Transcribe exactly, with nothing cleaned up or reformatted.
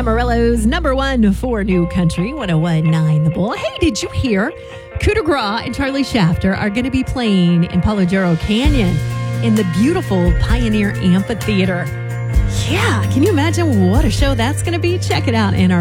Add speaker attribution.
Speaker 1: Amarillo's number one for New Country, one oh one point nine The Bull. Hey, did you hear? Coup de Grace and Charlie Shafter are going to be playing in Palo Duro Canyon in the beautiful Pioneer Amphitheater. Yeah, can you imagine what a show that's going to be? Check it out in our